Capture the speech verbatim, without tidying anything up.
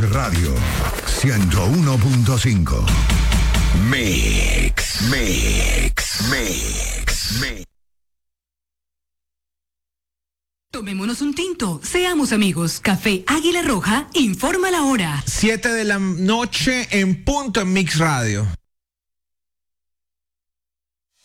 Radio ciento uno punto cinco. Mix, mix, mix, mix. Tomémonos un tinto, seamos amigos. Café Águila Roja informa la hora. Siete de la noche en punto en Mix Radio.